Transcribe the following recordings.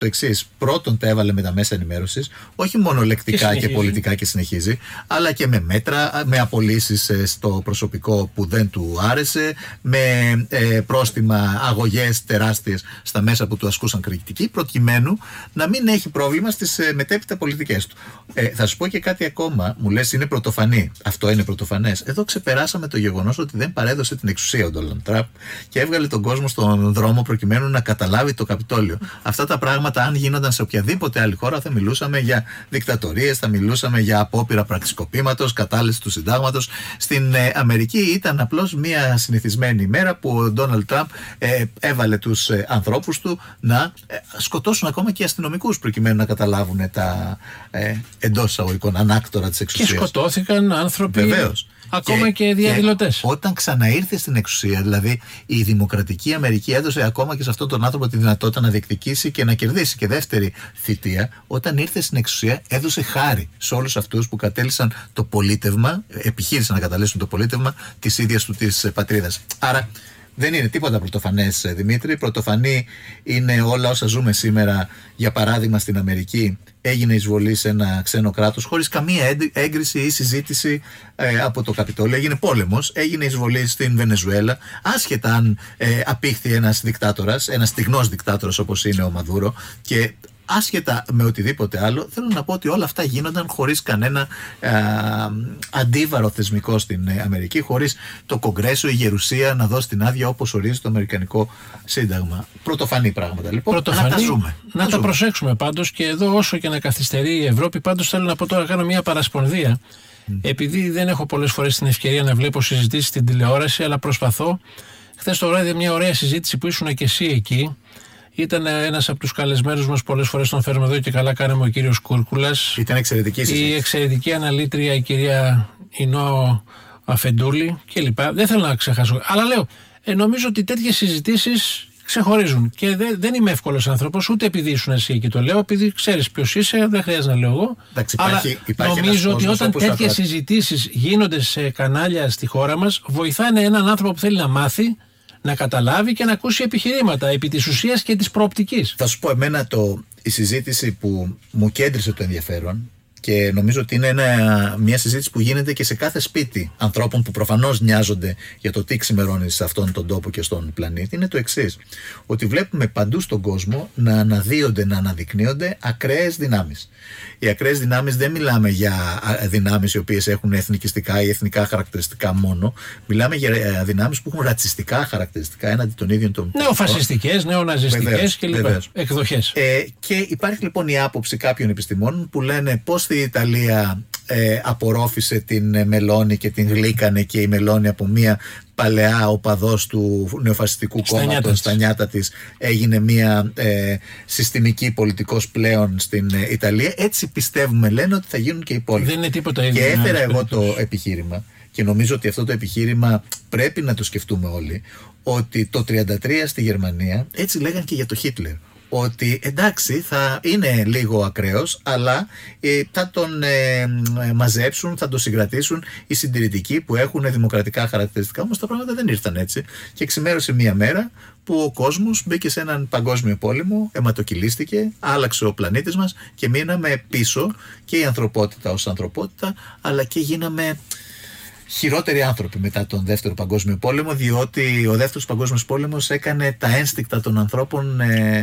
το εξής. Πρώτον, τα έβαλε με τα μέσα ενημέρωσης, όχι μόνο λεκτικά και πολιτικά και συνεχίζει, αλλά και με μέτρα, με απολύσεις στο προσωπικό που δεν του άρεσε, με πρόστιμα, αγωγές τεράστιες στα μέσα που του ασκούσαν κριτική, προκειμένου να μην έχει πρόβλημα στις μετέπειτα πολιτικές του. Θα σου πω και κάτι ακόμα. Μου λες είναι πρωτοφανή. Αυτό είναι πρωτοφανές. Εδώ ξεπεράσαμε το γεγονός ότι δεν παρέδωσε την εξουσία ο Ντόναλντ Τραμπ και έβγαλε τον κόσμο στον δρόμο προκειμένου να καταλάβει το Καπιτόλιο. Αυτά τα πράγματα, αν γίνονταν σε οποιαδήποτε άλλη χώρα, θα μιλούσαμε για δικτατορίες, θα μιλούσαμε για απόπειρα πραξικοπήματος, κατάλυση του συντάγματος. Στην Αμερική ήταν απλώς μια συνηθισμένη ημέρα που ο Ντόναλντ Τραμπ έβαλε τους ανθρώπους του να σκοτώσουν ακόμα και αστυνομικούς προκειμένου να καταλάβουν τα εντός εισαγωγικών ανάκτορα της εξουσίας. Και σκοτώθηκαν άνθρωποι. Βεβαίως. Ακόμα και διαδηλωτές. Όταν ξαναήρθε στην εξουσία, δηλαδή η Δημοκρατική Αμερική έδωσε ακόμα και σε αυτόν τον άνθρωπο τη δυνατότητα να διεκδικήσει και να κερδίσει και δεύτερη θητεία. Όταν ήρθε στην εξουσία, έδωσε χάρη σε όλους αυτούς που κατέλησαν το πολίτευμα, επιχείρησαν να καταλύσουν το πολίτευμα της ίδιας του της πατρίδας. Άρα δεν είναι τίποτα πρωτοφανές, Δημήτρη. Πρωτοφανή είναι όλα όσα ζούμε σήμερα. Για παράδειγμα, στην Αμερική έγινε εισβολή σε ένα ξένο κράτος χωρίς καμία έγκριση ή συζήτηση από το Καπιτόλιο. Έγινε πόλεμος, έγινε εισβολή στην Βενεζουέλα, άσχετα αν απήχθη ένας δικτάτορας, ένας στιγνός δικτάτορας όπως είναι ο Μαδούρο, και άσχετα με οτιδήποτε άλλο, θέλω να πω ότι όλα αυτά γίνονταν χωρίς κανένα αντίβαρο θεσμικό στην Αμερική, χωρίς το Κογκρέσο, η Γερουσία να δώσει την άδεια όπως ορίζει το Αμερικανικό Σύνταγμα. Πρωτοφανή πράγματα λοιπόν. Πρωτοφανή, να τα ζούμε. Να τα προσέξουμε πάντως, και εδώ όσο και να καθυστερεί η Ευρώπη, πάντως θέλω να πω τώρα, κάνω μια παρασπονδία. Επειδή δεν έχω πολλές φορές την ευκαιρία να βλέπω συζητήσεις στην τηλεόραση, αλλά προσπαθώ. Χθες το βράδυ μια ωραία συζήτηση που ήσουν και εσύ εκεί. Ήταν ένας από τους καλεσμένους μας, πολλές φορές τον φέρουμε εδώ και καλά κάναμε, ο κύριος Κούρκουλας. Ήταν εξαιρετική συζήτηση. Η εξαιρετική αναλήτρια, η κυρία Ινώ Αφεντούλη κλπ. Δεν θέλω να ξεχάσω. Αλλά λέω, νομίζω ότι τέτοιες συζητήσεις ξεχωρίζουν. Και δεν είμαι εύκολος άνθρωπος, ούτε επειδή ήσουν εσύ εκεί το λέω, επειδή ξέρεις ποιος είσαι, δεν χρειάζεται να λέω εγώ. Εντάξει, αλλά νομίζω ότι όταν τέτοιες θα... συζητήσεις γίνονται σε κανάλια στη χώρα μας, βοηθάνε έναν άνθρωπο που θέλει να μάθει, να καταλάβει και να ακούσει επιχειρήματα επί της ουσίας και της προοπτικής. Θα σου πω, εμένα η συζήτηση που μου κέντρισε το ενδιαφέρον, και νομίζω ότι είναι μια συζήτηση που γίνεται και σε κάθε σπίτι ανθρώπων που προφανώς νοιάζονται για το τι ξημερώνει σε αυτόν τον τόπο και στον πλανήτη, είναι το εξής. Ότι βλέπουμε παντού στον κόσμο να αναδύονται, να αναδεικνύονται ακραίες δυνάμεις. Οι ακραίες δυνάμεις δεν μιλάμε για δυνάμεις οι οποίες έχουν εθνικιστικά ή εθνικά χαρακτηριστικά μόνο. Μιλάμε για δυνάμεις που έχουν ρατσιστικά χαρακτηριστικά έναντι των ίδιων των πολιτών. Νεοφασιστικές, νεοναζιστικές κλπ. Εκδοχές. Και υπάρχει λοιπόν η άποψη κάποιων επιστημόνων που λένε πώς η Ιταλία απορρόφησε την Μελώνη και την γλύκανε, και η Μελώνη από μια παλαιά οπαδός του νεοφασιστικού κόμματος στα νιάτα της έγινε μια συστημική πολιτικός πλέον στην Ιταλία. Έτσι πιστεύουμε, λένε, ότι θα γίνουν και οι υπόλοιποι. Δεν είναι τίποτα ίδιο. Και έφερα εγώ το επιχείρημα, και νομίζω ότι αυτό το επιχείρημα πρέπει να το σκεφτούμε όλοι, ότι το 1933 στη Γερμανία έτσι λέγανε και για το Χίτλερ. Ότι εντάξει, θα είναι λίγο ακραίος, αλλά θα τον μαζέψουν, θα τον συγκρατήσουν οι συντηρητικοί που έχουν δημοκρατικά χαρακτηριστικά. Όμως τα πράγματα δεν ήρθαν έτσι. Και ξημέρωσε μία μέρα που ο κόσμος μπήκε σε έναν παγκόσμιο πόλεμο, αιματοκυλίστηκε, άλλαξε ο πλανήτης μας και μείναμε πίσω, και η ανθρωπότητα ως ανθρωπότητα, αλλά και γίναμε χειρότεροι άνθρωποι μετά τον Δεύτερο Παγκόσμιο Πόλεμο, διότι ο Δεύτερος Παγκόσμιος Πόλεμος έκανε τα ένστικτα των ανθρώπων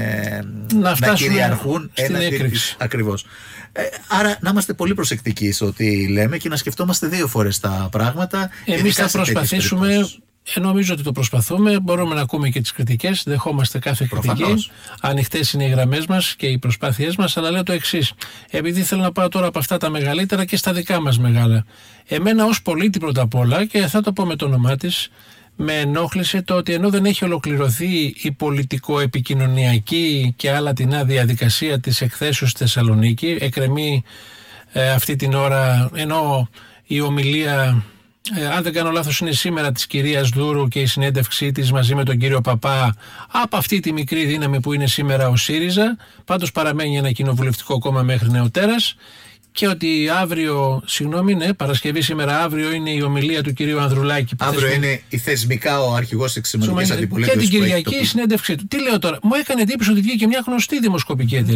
να κυριαρχούν στην έκρηξη. Ακριβώς. Άρα να είμαστε πολύ προσεκτικοί σε ό,τι λέμε και να σκεφτόμαστε δύο φορές τα πράγματα. Εμείς θα προσπαθήσουμε. Νομίζω ότι το προσπαθούμε. Μπορούμε να ακούμε και τις κριτικές. Δεχόμαστε κάθε κριτική. Ανοιχτές είναι οι γραμμές μας και οι προσπάθειές μας. Αλλά λέω το εξής. Επειδή θέλω να πάω τώρα από αυτά τα μεγαλύτερα και στα δικά μας μεγάλα. Εμένα ως πολίτη πρώτα απ' όλα, και θα το πω με το όνομά της, με ενόχλησε το ότι ενώ δεν έχει ολοκληρωθεί η πολιτικο-επικοινωνιακή και άλλα τεινά διαδικασία της εκθέσεως στη Θεσσαλονίκη, εκκρεμεί αυτή την ώρα, ενώ η ομιλία, αν δεν κάνω λάθος, είναι σήμερα της κυρίας Δούρου και η συνέντευξή της μαζί με τον κύριο Παπά από αυτή τη μικρή δύναμη που είναι σήμερα ο ΣΥΡΙΖΑ. Πάντως παραμένει ένα κοινοβουλευτικό κόμμα μέχρι νεοτέρας. Και ότι αύριο, Παρασκευή σήμερα, αύριο είναι η ομιλία του κυρίου Ανδρουλάκη. Αύριο είναι θεσμικά ο αρχηγός της Εξημερινής Αντιπολίτευσης. Και την Κυριακή η συνέντευξή του. Τι λέω τώρα, μου έκανε εντύπωση ότι βγήκε μια γνωστή δημοσκοπική εταιρεία.